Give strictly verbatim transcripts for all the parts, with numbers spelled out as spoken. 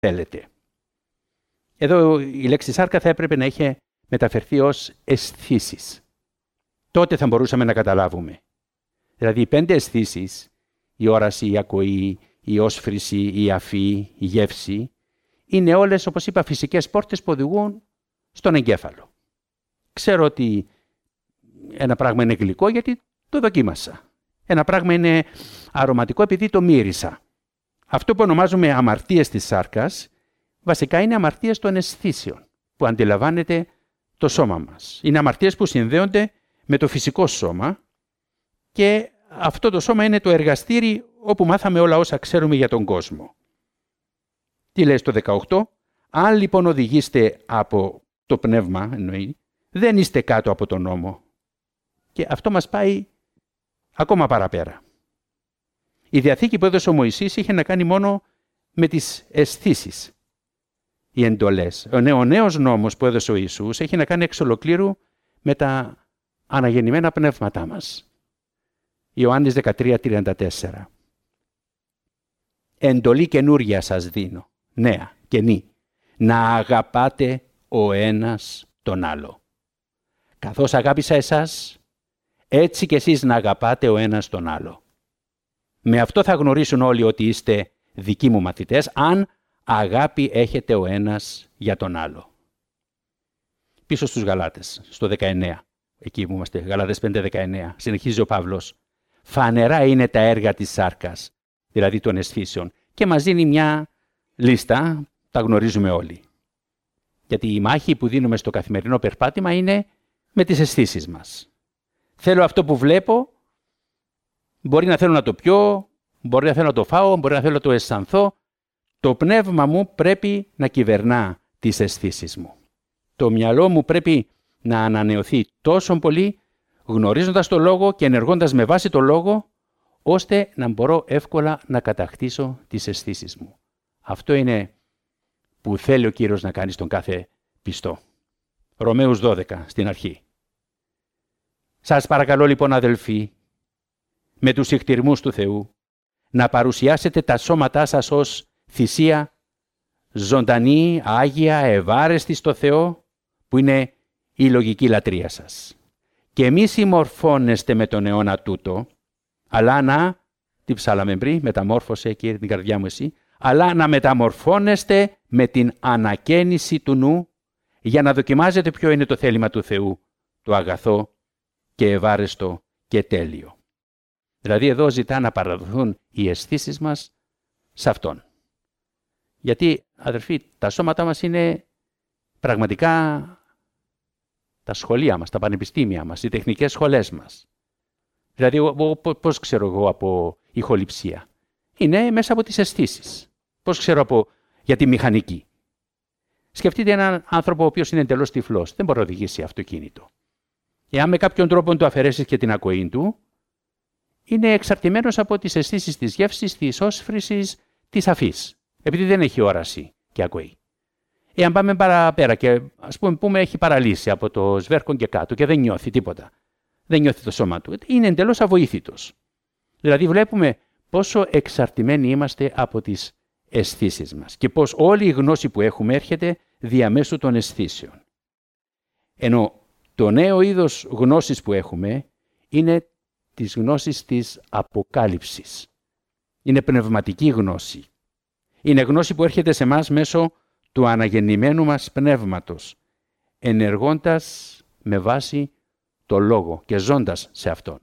θέλετε. Εδώ η λέξη σάρκα θα έπρεπε να είχε μεταφερθεί ως αισθήσεις. Τότε θα μπορούσαμε να καταλάβουμε. Δηλαδή οι πέντε αισθήσεις, η όραση, η ακοή, η όσφρηση, η αφή, η γεύση, είναι όλες, όπως είπα, φυσικές πόρτες που οδηγούν στον εγκέφαλο. Ξέρω ότι ένα πράγμα είναι γλυκό γιατί το δοκίμασα. Ένα πράγμα είναι αρωματικό επειδή το μύρισα. Αυτό που ονομάζουμε αμαρτίες της σάρκας, βασικά είναι αμαρτίες των αισθήσεων που αντιλαμβάνεται το σώμα μας. Είναι αμαρτίες που συνδέονται με το φυσικό σώμα και αυτό το σώμα είναι το εργαστήρι όπου μάθαμε όλα όσα ξέρουμε για τον κόσμο. Τι λέει στο δεκαοκτώ, αν λοιπόν οδηγείστε από το πνεύμα, εννοεί, δεν είστε κάτω από τον νόμο. Και αυτό μας πάει ακόμα παραπέρα. Η διαθήκη που έδωσε ο Μωυσής είχε να κάνει μόνο με τις αισθήσεις, οι εντολές. Ο νέος νόμος που έδωσε ο Ιησούς έχει να κάνει εξ ολοκλήρου με τα αναγεννημένα πνεύματά μας. Ιωάννης δεκατρία τριάντα τέσσερα. Εντολή καινούρια σας δίνω, νέα, καινή, να αγαπάτε ο ένας τον άλλο. Καθώς αγάπησα εσάς, έτσι κι εσείς να αγαπάτε ο ένας τον άλλο. Με αυτό θα γνωρίσουν όλοι ότι είστε δικοί μου μαθητές, αν αγάπη έχετε ο ένας για τον άλλο. Πίσω στους Γαλάτες, στο δεκαεννέα, εκεί που είμαστε, Γαλάτες πέντε δεκαεννέα, συνεχίζει ο Παύλος. Φανερά είναι τα έργα της σάρκας, δηλαδή των αισθήσεων, και μας δίνει μια λίστα, τα γνωρίζουμε όλοι. Γιατί η μάχη που δίνουμε στο καθημερινό περπάτημα είναι με τις αισθήσεις μας. Θέλω αυτό που βλέπω, μπορεί να θέλω να το πιω, μπορεί να θέλω να το φάω, μπορεί να θέλω να το αισθανθώ. Το πνεύμα μου πρέπει να κυβερνά τις αισθήσεις μου. Το μυαλό μου πρέπει να ανανεωθεί τόσο πολύ, γνωρίζοντας το λόγο και ενεργώντας με βάση το λόγο, ώστε να μπορώ εύκολα να κατακτήσω τις αισθήσεις μου. Αυτό είναι που θέλει ο Κύριος να κάνει στον κάθε πιστό. Ρωμαίους δώδεκα στην αρχή. Σας παρακαλώ λοιπόν αδελφοί, με τους συχτηρμούς του Θεού, να παρουσιάσετε τα σώματά σας ως θυσία ζωντανή, άγια, ευάρεστη στο Θεό, που είναι η λογική λατρεία σας. Και μη συμμορφώνεστε με τον αιώνα τούτο, αλλά να, τι ψάλαμε πριν, μεταμόρφωσε Κύριε την καρδιά μου εσύ, αλλά να μεταμορφώνεστε με την ανακαίνιση του νου, για να δοκιμάζετε ποιο είναι το θέλημα του Θεού, το αγαθό και ευάρεστο και τέλειο. Δηλαδή εδώ ζητά να παραδοθούν οι αισθήσεις μας σε Αυτόν. Γιατί, αδερφοί, τα σώματά μας είναι πραγματικά τα σχολεία μας, τα πανεπιστήμια μας, οι τεχνικές σχολές μας. Δηλαδή, πώς ξέρω εγώ από ηχοληψία? Είναι μέσα από τις αισθήσεις. Πώς ξέρω από, για τη μηχανική? Σκεφτείτε έναν άνθρωπο ο οποίος είναι εντελώς τυφλός. Δεν μπορεί να οδηγήσει αυτοκίνητο. Εάν με κάποιον τρόπο του αφαιρέσεις και την ακοή του, είναι εξαρτημένος από τις αισθήσεις της γεύσης, της όσφρησης, της αφής. Επειδή δεν έχει όραση και ακοή. Εάν πάμε παραπέρα και ας πούμε πούμε έχει παραλύσει από το σβέρκον και κάτω και δεν νιώθει τίποτα. Δεν νιώθει το σώμα του. Είναι εντελώς αβοήθητος. Δηλαδή βλέπουμε πόσο εξαρτημένοι είμαστε από τις αισθήσεις μας και πως όλη η γνώση που έχουμε έρχεται διαμέσου των αισθήσεων. Ενώ το νέο είδος γνώσης που έχουμε είναι της γνώσης της αποκάλυψης. Είναι πνευματική γνώση. Είναι γνώση που έρχεται σε μας μέσω του αναγεννημένου μας πνεύματος, ενεργώντας με βάση το λόγο και ζώντας σε αυτόν.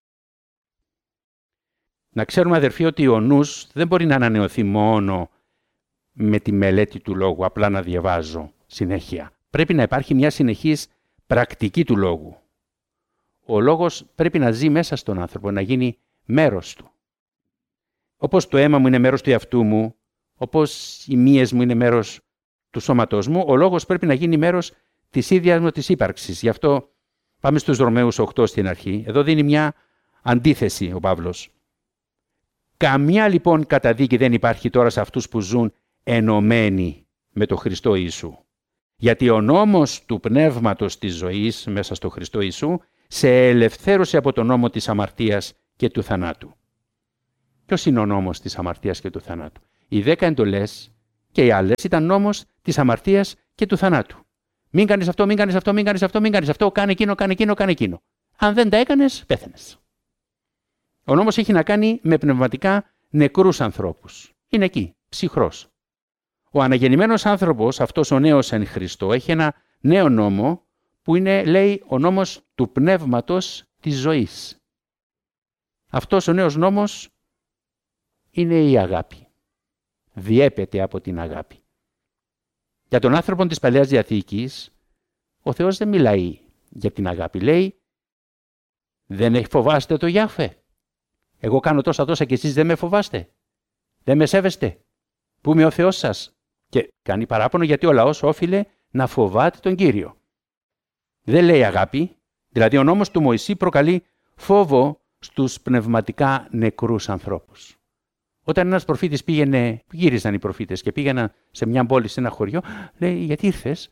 Να ξέρουμε, αδερφοί, ότι ο νους δεν μπορεί να ανανεωθεί μόνο με τη μελέτη του λόγου, απλά να διαβάζω συνέχεια. Πρέπει να υπάρχει μια συνεχής πρακτική του λόγου. Ο λόγος πρέπει να ζει μέσα στον άνθρωπο, να γίνει μέρος του. Όπως το αίμα μου είναι μέρος του εαυτού μου, όπως οι μύες μου είναι μέρος του σώματός μου, ο λόγος πρέπει να γίνει μέρος της ίδιας μου της ύπαρξης. Γι' αυτό πάμε στους Ρωμαίους οκτώ στην αρχή. Εδώ δίνει μια αντίθεση ο Παύλος. Καμιά λοιπόν καταδίκη δεν υπάρχει τώρα σε αυτούς που ζουν ενωμένοι με τον Χριστό Ιησού. Γιατί ο νόμος του πνεύματος της ζωής μέσα στο Χριστό Ιησού σε ελευθέρωσε από τον νόμο της αμαρτίας και του θανάτου. Ποιος είναι ο νόμος της αμαρτίας και του θανάτου? Οι δέκα εντολές Και οι άλλες ήταν νόμος της αμαρτίας και του θανάτου. Μην κάνεις αυτό, μην κάνεις αυτό, μην κάνεις αυτό, μην κάνεις αυτό, κάνε εκείνο, κάνε εκείνο, κάνε εκείνο. Αν δεν τα έκανες, πέθαινες. Ο νόμος έχει να κάνει με πνευματικά νεκρούς ανθρώπους. Είναι εκεί, ψυχρός. Ο αναγεννημένος άνθρωπος, αυτός ο νέος εν Χριστώ, έχει ένα νέο νόμο που είναι, λέει, ο νόμος του πνεύματος της ζωής. Αυτός ο νέος νόμος είναι η αγάπη. Διέπεται από την αγάπη. Για τον άνθρωπο της Παλαιάς Διαθήκης, ο Θεός δεν μιλάει για την αγάπη. Λέει, δεν φοβάστε το Γιάχβε. Εγώ κάνω τόσα τόσα και εσείς δεν με φοβάστε. Δεν με σέβεστε. Που είμαι ο Θεός σας. Και κάνει παράπονο γιατί ο λαός όφιλε να φοβάται τον Κύριο. Δεν λέει αγάπη. Δηλαδή ο νόμος του Μωυσή προκαλεί φόβο στους πνευματικά νεκρούς ανθρώπους. Όταν ένας προφήτης πήγαινε, γύριζαν οι προφήτες και πήγαιναν σε μια πόλη, σε ένα χωριό, λέει, γιατί ήρθες,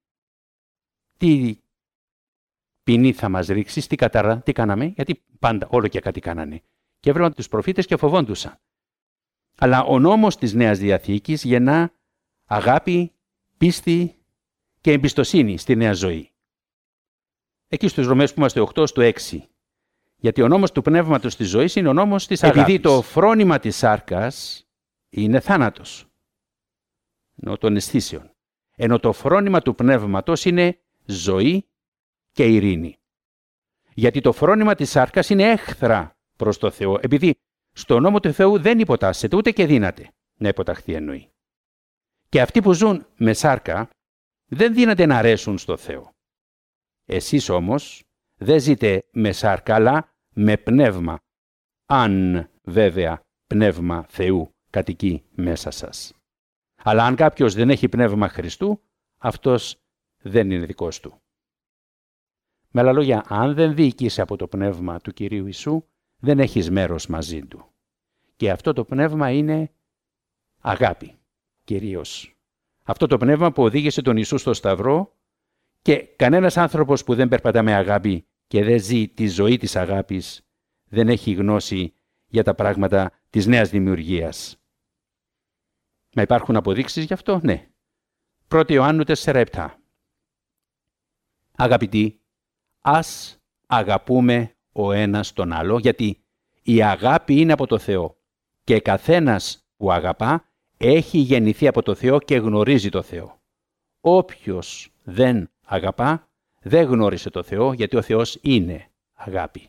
τι ποινή θα μας ρίξεις, τι κατάρα, τι κάναμε, γιατί πάντα όλο και κάτι κάνανε. Και έβρεπαν τους προφήτες και φοβόντουσαν. Αλλά ο νόμος της Νέας Διαθήκης γεννά αγάπη, πίστη και εμπιστοσύνη στη νέα ζωή. Εκεί στους Ρωμαίους που είμαστε οκτώ, στο έξι. Γιατί ο νόμος του πνεύματος της ζωής είναι ο νόμος της αγάπης. Επειδή το φρόνημα της σάρκας είναι θάνατος, ενώ των αισθήσεων. Ενώ το φρόνημα του πνεύματος είναι ζωή και ειρήνη. Γιατί το φρόνημα της σάρκας είναι έχθρα προς το Θεό, επειδή στο νόμο του Θεού δεν υποτάσσεται, ούτε και δύναται να υποταχθεί εννοεί. Και αυτοί που ζουν με σάρκα δεν δύναται να αρέσουν στο Θεό. Εσείς όμως δεν ζείτε με σάρκα, αλλά με πνεύμα, αν βέβαια πνεύμα Θεού κατοικεί μέσα σας. Αλλά αν κάποιος δεν έχει πνεύμα Χριστού, αυτός δεν είναι δικός του. Με άλλα λόγια, αν δεν διοικείσαι από το πνεύμα του Κυρίου Ιησού, δεν έχεις μέρος μαζί του. Και αυτό το πνεύμα είναι αγάπη, κυρίως. Αυτό το πνεύμα που οδήγησε τον Ιησού στο Σταυρό, και κανένας άνθρωπος που δεν περπατά με αγάπη και δεν ζει τη ζωή της αγάπης, δεν έχει γνώση για τα πράγματα της νέας δημιουργίας. Μα υπάρχουν αποδείξεις γι' αυτό? Ναι. πρώτη Ιωάννου τέσσερα επτά. Αγαπητοί, ας αγαπούμε ο ένας τον άλλο, γιατί η αγάπη είναι από το Θεό και καθένας που αγαπά έχει γεννηθεί από το Θεό και γνωρίζει το Θεό. Όποιος δεν αγαπά δεν γνώρισε το Θεό, γιατί ο Θεός είναι αγάπη.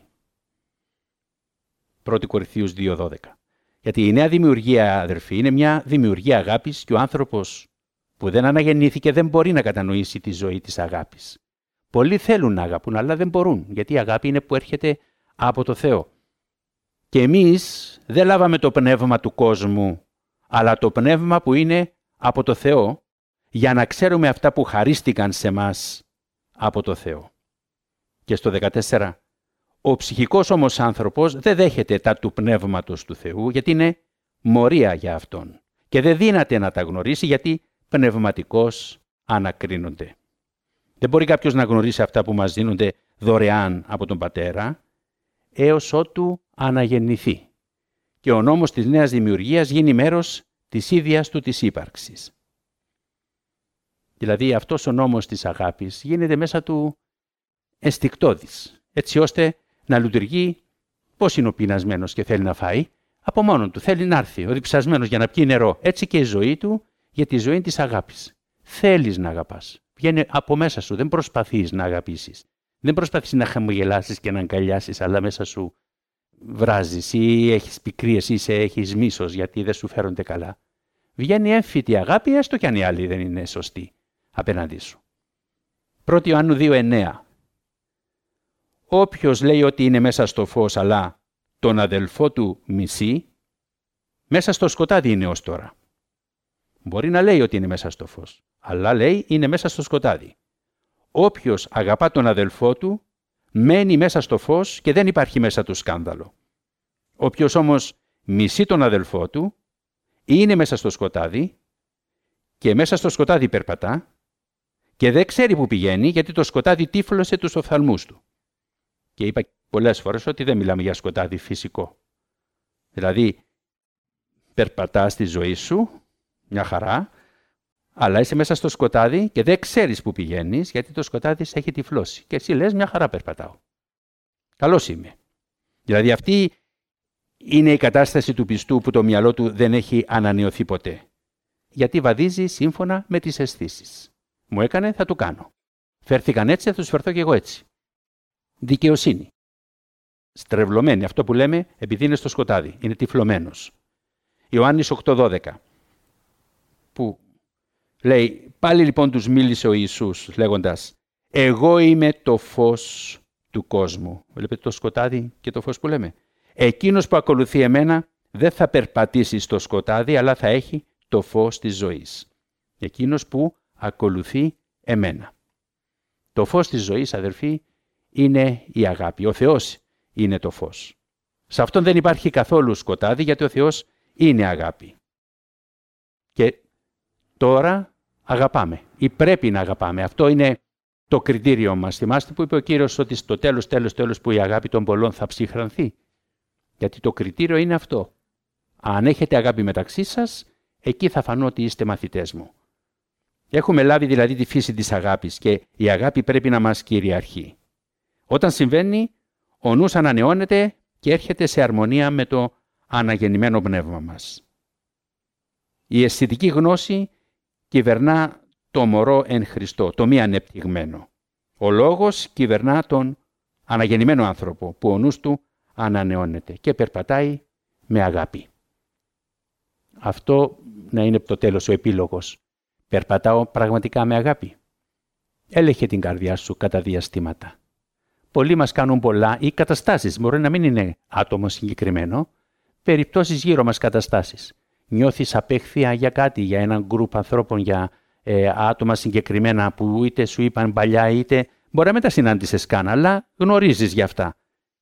πρώτη Κορινθίους δύο δώδεκα. Γιατί η νέα δημιουργία, αδερφοί, είναι μια δημιουργία αγάπης και ο άνθρωπος που δεν αναγεννήθηκε δεν μπορεί να κατανοήσει τη ζωή της αγάπης. Πολλοί θέλουν να αγαπούν, αλλά δεν μπορούν, γιατί η αγάπη είναι που έρχεται από το Θεό. Και εμείς δεν λάβαμε το πνεύμα του κόσμου, αλλά το πνεύμα που είναι από το Θεό, για να ξέρουμε αυτά που χαρίστηκαν σε μας από το Θεό. Και στο δεκατέσσερα, ο ψυχικός όμως άνθρωπος δεν δέχεται τα του πνεύματος του Θεού, γιατί είναι μορία για αυτόν. Και δεν δύναται να τα γνωρίσει, γιατί πνευματικώς ανακρίνονται. Δεν μπορεί κάποιος να γνωρίσει αυτά που μας δίνονται δωρεάν από τον Πατέρα, έως ότου αναγεννηθεί. Και ο νόμος της νέας δημιουργίας γίνει μέρος της ίδιας του της ύπαρξης. Δηλαδή αυτός ο νόμος της αγάπης γίνεται μέσα του ενστικτώδης, έτσι ώστε να λειτουργεί πώς είναι ο πεινασμένος και θέλει να φάει, από μόνον του θέλει να έρθει, ο διψασμένος για να πιει νερό, έτσι και η ζωή του για τη ζωή της αγάπης. Θέλεις να αγαπάς, βγαίνει από μέσα σου, δεν προσπαθείς να αγαπήσεις, δεν προσπαθείς να χαμογελάσεις και να αγκαλιάσεις, αλλά μέσα σου βράζεις ή έχεις πικρίες ή σε έχεις μίσος γιατί δεν σου φέρονται καλά. Βγαίνει έμφυτη αγάπη, έστω κι αν οι άλλοι δεν είναι σωστοί απέναντί σου. πρώτη Ιωάννου δύο εννέα. Όποιος λέει ότι είναι μέσα στο φως, αλλά τον αδελφό του μισεί, μέσα στο σκοτάδι είναι ως τώρα. Μπορεί να λέει ότι είναι μέσα στο φως, αλλά λέει είναι μέσα στο σκοτάδι. Όποιος αγαπά τον αδελφό του, μένει μέσα στο φως και δεν υπάρχει μέσα του σκάνδαλο. Όποιος όμως μισεί τον αδελφό του, είναι μέσα στο σκοτάδι και μέσα στο σκοτάδι περπατά και δεν ξέρει που πηγαίνει, γιατί το σκοτάδι τύφλωσε τους οφθαλμούς του. Και είπα πολλές φορές ότι δεν μιλάμε για σκοτάδι φυσικό. Δηλαδή, περπατάς στη ζωή σου, μια χαρά, Αλλά είσαι μέσα στο σκοτάδι και δεν ξέρεις που πηγαίνεις, γιατί το σκοτάδι σε έχει τυφλώσει. Και εσύ λες, μια χαρά περπατάω. Καλώς είμαι. Δηλαδή αυτή είναι η κατάσταση του πιστού που το μυαλό του δεν έχει ανανεωθεί ποτέ. Γιατί βαδίζει σύμφωνα με τις αισθήσεις. Μου έκανε, θα το κάνω. Φέρθηκαν έτσι, θα τους φερθώ και εγώ έτσι. Δικαιοσύνη. Στρεβλωμένη, αυτό που λέμε, επειδή είναι στο σκοτάδι, είναι τυφλωμένος. Ιωάννης οκτώ δώδεκα, που λέει, πάλι λοιπόν τους μίλησε ο Ιησούς λέγοντας, εγώ είμαι το φως του κόσμου. Βλέπετε το σκοτάδι και το φως που λέμε. Εκείνος που ακολουθεί εμένα δεν θα περπατήσει στο σκοτάδι, αλλά θα έχει το φως της ζωής. Εκείνος που ακολουθεί εμένα. Το φως της ζωής, αδερφοί, είναι η αγάπη. Ο Θεός είναι το φως. Σε αυτόν δεν υπάρχει καθόλου σκοτάδι, γιατί ο Θεός είναι αγάπη. Και τώρα αγαπάμε ή πρέπει να αγαπάμε. Αυτό είναι το κριτήριο μας. Θυμάστε που είπε ο Κύριος ότι στο τέλος, τέλος, τέλος που η αγάπη των πολλών θα ψυχρανθεί. Γιατί το κριτήριο είναι αυτό. Αν έχετε αγάπη μεταξύ σας, εκεί θα φανώ ότι είστε μαθητές μου. Έχουμε λάβει δηλαδή τη φύση της αγάπης και η αγάπη πρέπει να μας κυριαρχεί. Όταν συμβαίνει, ο νους ανανεώνεται και έρχεται σε αρμονία με το αναγεννημένο πνεύμα μας. Η αισθητική γνώση κυβερνά το μωρό εν Χριστώ, το μη ανεπτυγμένο. Ο λόγος κυβερνά τον αναγεννημένο άνθρωπο, που ο νους του ανανεώνεται και περπατάει με αγάπη. Αυτό να είναι το τέλος, ο επίλογος. Περπατάω πραγματικά με αγάπη. Έλεχε την καρδιά σου κατά διαστήματα. Πολλοί μας κάνουν πολλά ή καταστάσεις, μπορεί να μην είναι άτομο συγκεκριμένο, περιπτώσεις γύρω μας καταστάσεις. Νιώθεις απέχθεια για κάτι, για έναν γκρουπ ανθρώπων, για ε, άτομα συγκεκριμένα που είτε σου είπαν παλιά είτε μπορεί να μην τα συνάντησες καν, αλλά γνωρίζεις για αυτά.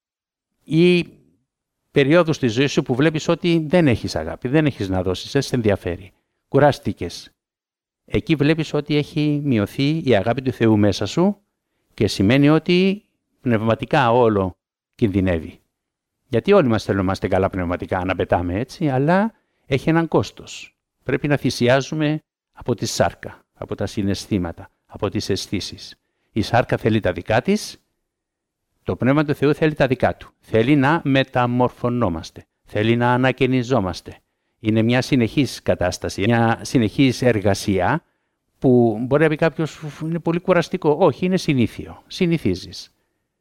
Ή περιόδους της ζωής σου που βλέπεις ότι δεν έχεις αγάπη, δεν έχεις να δώσεις, δεν σε ενδιαφέρει. Κουράστηκες. Εκεί βλέπεις ότι έχει μειωθεί η αγάπη του Θεού μέσα σου και σημαίνει ότι πνευματικά όλο κινδυνεύει. Γιατί όλοι μας θέλουμε να είμαστε καλά πνευματικά, να πετάμε έτσι, αλλά έχει έναν κόστος. Πρέπει να θυσιάζουμε από τη σάρκα, από τα συναισθήματα, από τις αισθήσεις. Η σάρκα θέλει τα δικά της, το Πνεύμα του Θεού θέλει τα δικά του. Θέλει να μεταμορφωνόμαστε, θέλει να ανακαινιζόμαστε. Είναι μια συνεχής κατάσταση, μια συνεχής εργασία που μπορεί να πει κάποιος είναι πολύ κουραστικό. Όχι, είναι συνήθιο. Συνηθίζεις.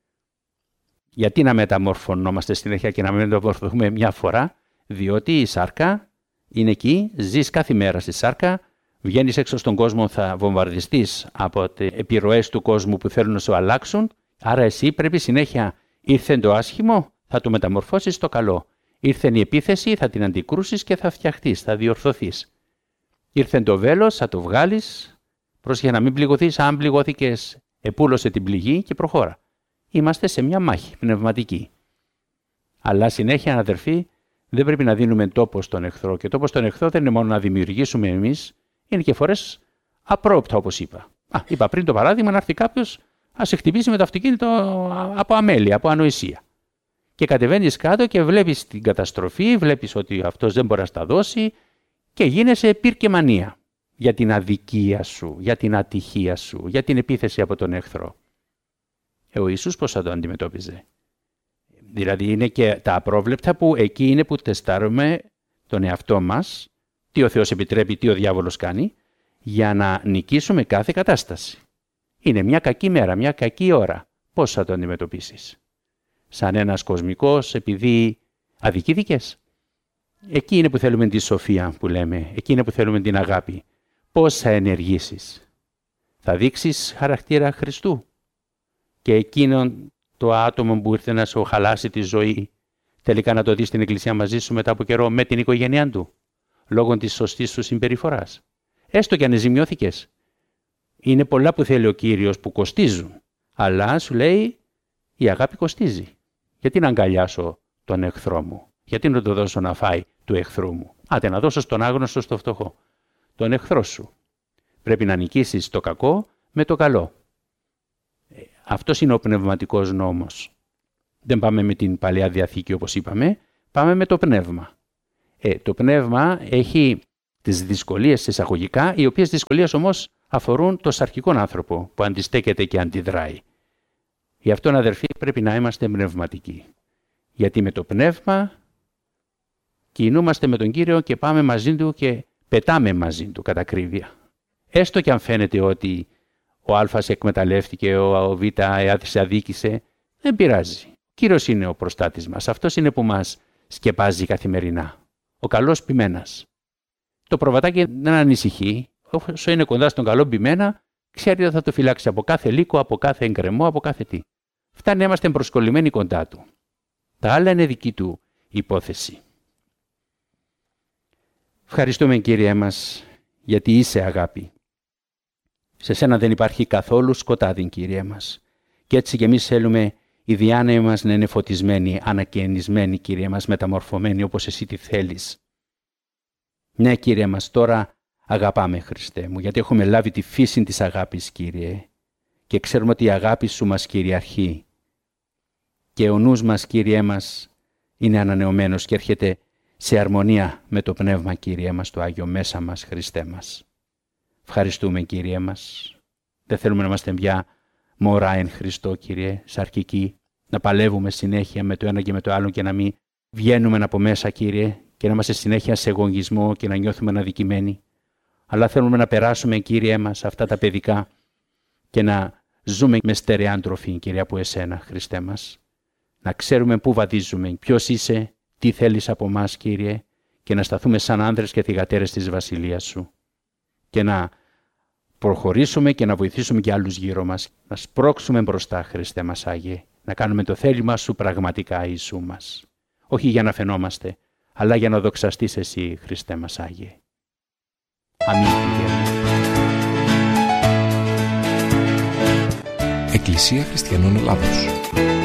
Γιατί να μεταμορφωνόμαστε στην αρχή και να μην μεταμορφωθούμε μια φορά, διότι η σάρκα είναι εκεί, ζεις κάθε μέρα στη σάρκα, βγαίνεις έξω στον κόσμο, θα βομβαρδιστείς από τις επιρροές του κόσμου που θέλουν να σου αλλάξουν, άρα εσύ πρέπει συνέχεια, ήρθε το άσχημο, θα το μεταμορφώσεις στο καλό. Ήρθε η επίθεση, θα την αντικρούσεις και θα φτιαχτείς, θα διορθωθείς. Ήρθε το βέλος, θα το βγάλεις, πρόσεχε να μην πληγωθείς, αν πληγώθηκες, επούλωσε την πληγή και προχώρα. Είμαστε σε μια μάχη πνευματική. Αλλά συνέχεια, αδερφοί, δεν πρέπει να δίνουμε τόπο στον εχθρό. Και τόπο στον εχθρό δεν είναι μόνο να δημιουργήσουμε εμείς, είναι και φορές απρόοπτα, όπως είπα. Α, είπα πριν το παράδειγμα να έρθει κάποιος να σε χτυπήσει με το αυτοκίνητο από αμέλεια, από ανοησία. Και κατεβαίνεις κάτω και βλέπεις την καταστροφή, βλέπεις ότι αυτός δεν μπορεί να στα δώσει και γίνεσαι πυρκεμανία για την αδικία σου, για την ατυχία σου, για την επίθεση από τον εχθρό. Ε, ο Ιησούς πώς θα το αντιμετώπιζε? Δηλαδή είναι και τα απρόβλεπτα που εκεί είναι που τεστάρουμε τον εαυτό μας, τι ο Θεός επιτρέπει, τι ο διάβολος κάνει, για να νικήσουμε κάθε κατάσταση. Είναι μια κακή μέρα, μια κακή ώρα. Πώς θα το αντιμετωπίσεις? Σαν ένας κοσμικός, επειδή αδικήθηκες? Εκεί είναι που θέλουμε τη σοφία που λέμε, εκεί είναι που θέλουμε την αγάπη. Πώς θα ενεργήσεις? Θα δείξεις χαρακτήρα Χριστού και εκείνον το άτομο που ήρθε να σου χαλάσει τη ζωή, τελικά να το δεις στην εκκλησία μαζί σου μετά από καιρό με την οικογένειά του, λόγω της σωστής σου συμπεριφοράς. Έστω και αν ζημιώθηκες. Είναι πολλά που θέλει ο Κύριος που κοστίζουν, αλλά σου λέει η αγάπη κοστίζει. Γιατί να αγκαλιάσω τον εχθρό μου? Γιατί να το δώσω να φάει του εχθρού μου? Άτε να δώσω στον άγνωστο, στο φτωχό. Τον εχθρό σου. Πρέπει να νικήσεις το κακό με το καλό. Αυτός είναι ο πνευματικός νόμος. Δεν πάμε με την Παλαιά Διαθήκη όπως είπαμε, πάμε με το πνεύμα. Ε, το πνεύμα έχει τις δυσκολίες εισαγωγικά, οι οποίες δυσκολίες όμως αφορούν τον σαρκικό άνθρωπο που αντιστέκεται και αντιδράει. Γι' αυτό, αδερφοί, πρέπει να είμαστε πνευματικοί. Γιατί με το πνεύμα κινούμαστε με τον Κύριο και πάμε μαζί Του και πετάμε μαζί Του κατά ακρίβεια. Έστω και αν φαίνεται ότι ο Α σε εκμεταλλεύτηκε, ο Β σε αδίκησε, δεν πειράζει. Ο Κύριος είναι ο προστάτης μας. Αυτός είναι που μας σκεπάζει καθημερινά. Ο καλός ποιμένας. Το προβατάκι δεν ανησυχεί. Όσο είναι κοντά στον καλό ποιμένα, ξέρει ότι θα το φυλάξει από κάθε λύκο, από κάθε εγκρεμό, από κάθε τι. Φτάνει να είμαστε προσκολλημένοι κοντά Του. Τα άλλα είναι δική Του υπόθεση. Ευχαριστούμε, Κύριε μας, γιατί είσαι αγάπη. Σε Σένα δεν υπάρχει καθόλου σκοτάδι, Κύριε μας. Και έτσι και εμείς θέλουμε οι διάνεοι μας να είναι φωτισμένοι, ανακαινισμένοι, Κύριε μας, μεταμορφωμένοι όπως Εσύ τι θέλεις. Ναι, Κύριε μας, τώρα αγαπάμε, Χριστέ μου, γιατί έχουμε λάβει τη φύση της αγάπης, Κύριε, και ξέρουμε ότι η αγάπη Σου μας κυριαρχεί. Και ο νους μας, Κύριε μας, είναι ανανεωμένος και έρχεται σε αρμονία με το Πνεύμα, Κύριε μας, το Άγιο μέσα μας, Χριστέ μας. Ευχαριστούμε, Κύριε μας. Δεν θέλουμε να είμαστε πια μωρά εν Χριστώ, Κύριε, σαρκικοί, να παλεύουμε συνέχεια με το ένα και με το άλλο και να μην βγαίνουμε από μέσα, Κύριε, και να είμαστε συνέχεια σε εγωισμό και να νιώθουμε αναδικημένοι. Αλλά θέλουμε να περάσουμε, Κύριε μας, αυτά τα παιδικά και να ζούμε με στερεάν τροφή, Κύριε, από Εσένα, Χριστέ μας. Να ξέρουμε πού βαδίζουμε, ποιος είσαι, τι θέλεις από μας, Κύριε, και να σταθούμε σαν άνδρες και θυγατέρες της Βασιλείας Σου. Και να προχωρήσουμε και να βοηθήσουμε και άλλους γύρω μας. Να σπρώξουμε μπροστά, Χριστέ μας Άγιε. Να κάνουμε το θέλημά Σου πραγματικά, Ιησού μας. Όχι για να φαινόμαστε, αλλά για να δοξαστείς Εσύ, Χριστέ μας Άγιε. Αμήν. Εκκλησία Χριστιανών Ελλάδος.